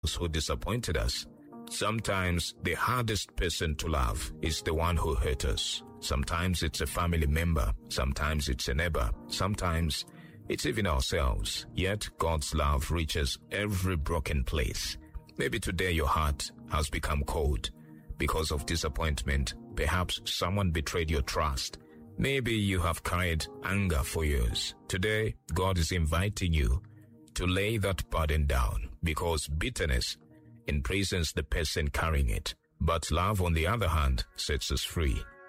who disappointed us. Sometimes the hardest person to love is the one who hurt us. Sometimes it's a family member. Sometimes it's a neighbor. Sometimes it's even ourselves. Yet God's love reaches every broken place. Maybe today your heart has become cold because of disappointment. Perhaps someone betrayed your trust. Maybe you have carried anger for years. Today, God is inviting you to lay that burden down, because bitterness imprisons the person carrying it. But love, on the other hand, sets us free.